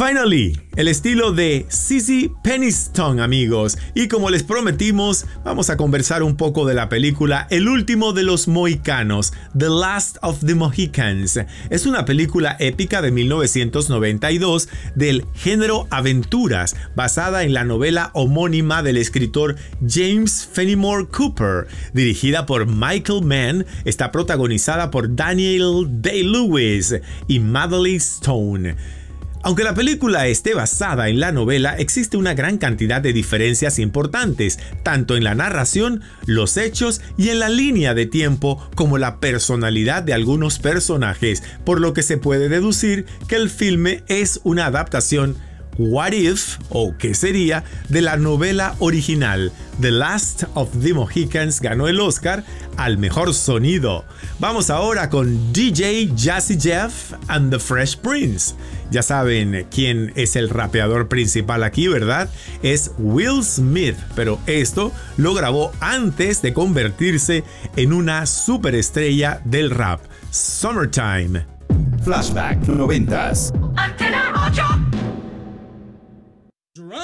Finally, el estilo de Sissy Peniston, amigos. Y como les prometimos, vamos a conversar un poco de la película El último de los mohicanos, The Last of the Mohicans. Es una película épica de 1992 del género aventuras, basada en la novela homónima del escritor James Fenimore Cooper. Dirigida por Michael Mann, está protagonizada por Daniel Day-Lewis y Madeleine Stone. Aunque la película esté basada en la novela, existe una gran cantidad de diferencias importantes, tanto en la narración, los hechos y en la línea de tiempo como la personalidad de algunos personajes, por lo que se puede deducir que el filme es una adaptación What If, o qué sería, de la novela original. The Last of the Mohicans ganó el Oscar al mejor sonido. Vamos ahora con DJ Jazzy Jeff and the Fresh Prince. Ya saben quién es el rapeador principal aquí, ¿verdad? Es Will Smith, pero esto lo grabó antes de convertirse en una superestrella del rap. Summertime. Flashback 90s. ¡Antena 8!